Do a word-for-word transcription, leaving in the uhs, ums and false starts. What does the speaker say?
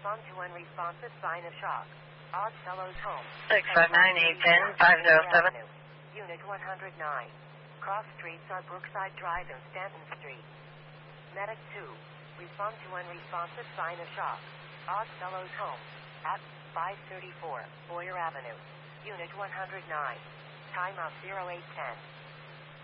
Respond to unresponsive sign of shock. Odd Fellows Home. six five nine eight one zero five zero seven. Unit one hundred nine. Cross streets are Brookside Drive and Stanton Street. Medic two. Respond to unresponsive sign of shock. Odd Fellows Home. At five thirty-four Boyer Avenue. Unit one hundred nine. Time of zero eight ten.